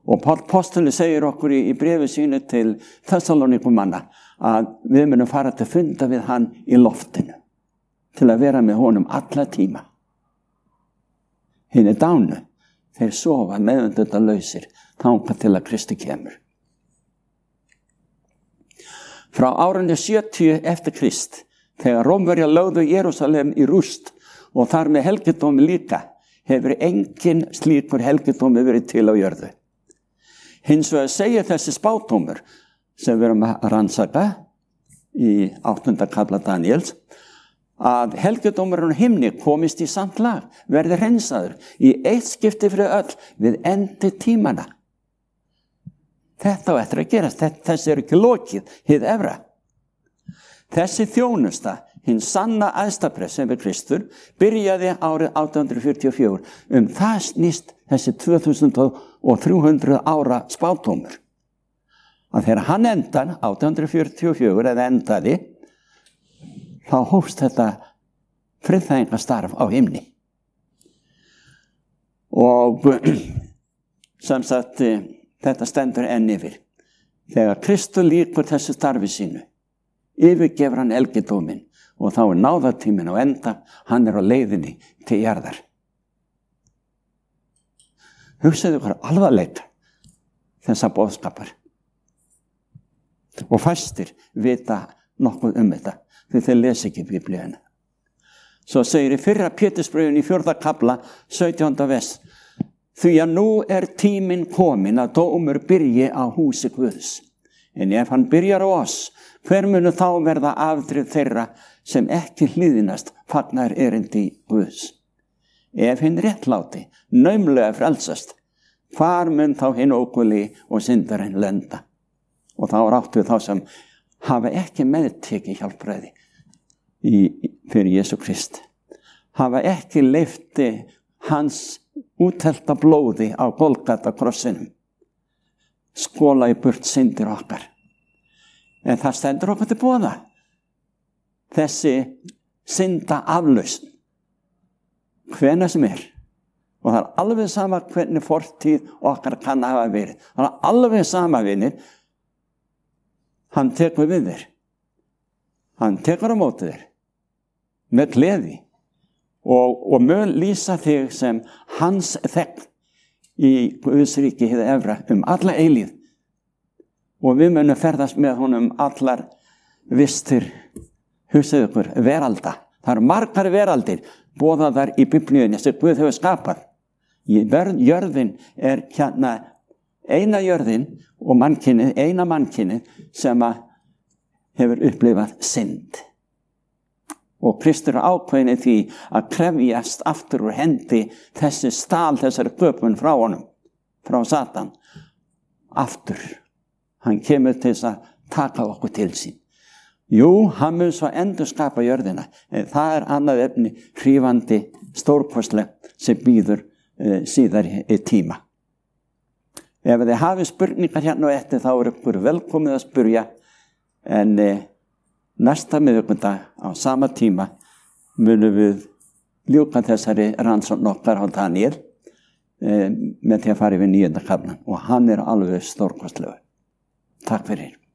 Og Páll Postuli segir okkur í bréfi sínu til Þessalóníkumanna að við munum fara til funda við hann í loftinu til að vera með honum alla tíma. Hinir dánu, þeir sofa meðvitundalausir þangað til að Kristi kemur. Frá árinu 70 eftir Krist, þegar Rómverjar lögðu Jerúsalem í rúst og þar með helgidómi líka, hefur engin slíkur helgidómi verið til á jörðu. Hins vegar segir þessi spádómur sem við erum að rannsaka í 8. kafla Daníels að helgidómurinn á himni komist í samt lag, verði hreinsaður í eitt skipti fyrir öll við endi tímana. Þetta á eftir að gerast, þessi er ekki lokið, hið efra. Þessi þjónusta, hinn sanna æðstaprest sem við Kristur, byrjaði árið 1844. Það snýst þessi 2300 ára spádómur. Að þegar hann endar, 1844, eða endaði, þá hófst þetta friðþægingastarf á himni. Og sem sagt, þetta stendur enn yfir. Þegar Kristur lýkur þessu starfi sínu, yfirgefur hann helgidóminn og þá er náðartíminn á enda, hann er á leiðinni til jarðar. Hugsaðu ykkur alvarleika þessa boðskapar. Og fæstir vita nokkuð þetta, því þeir lesa ekki Biblíuna. Svo segir í 1. Pétursbréfinu í 4. kafla, 17. vers, því að nú er tíminn kominn að dómur byrji á húsi Guðs. En ef hann byrjar á oss, hver munu þá verða afdrif þeirra sem ekki hlýðinast fagnar erindi Guðs? Ef hinn réttláti, naumlega frelsast, hvar mun þá hinn ókuli og syndarinn lenda? Og þá áttu þá sem hafa ekki meðtekið hjálpræði fyrir Jesú Krist. Hafa ekki leyfti hans úthelta blóði á Golgata krossinum. Skóla í burt syndir okkar. En það stendur okkur til boða. Þessi synda aflausn. Hvenær sem er. Og það er alveg sama hvernig fortíð okkar kann hafa verið. Það er alveg sama vinir. Hann tekur við þér. Hann tekur á móti þér. Með gleði. Og mun lýsa þig sem hans þegn í Guðs ríki hið efra alla eilíð. Og við munum ferðast með honum allar vistir, hugsaðu ykkur, veralda. Það eru margar veraldir boðaðar í Biblíunni sem Guð hefur skapað. Jörðin er hérna eina jörðin og mannkynið, eina mannkynið sem hefur upplifað synd. Og Kristur ákveðin í því að krefjast aftur úr hendi þessi stál, þessari göpun frá honum, frá Satan, aftur. Hann kemur til þess að taka okkur til sín. Jú, hann mun svo endurskapa jörðina, en það er annað efni, hrífandi, stórkostleg sem býður síðar í tíma. Ef þið hafið spurningar hérna og eftir, þá er ykkur velkomið að spurja, en næsta miðvikudag á sama tíma munum við ljúka þessari rannsókn okkar á Daniel með því að fara yfir 9. kaflan og hann er alveg stórkostlegur. Takk fyrir.